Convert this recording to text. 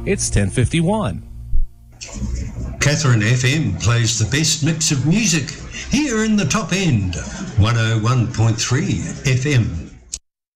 It's 10:51. Catherine FM plays the best mix of music here in the top end, 101.3 FM.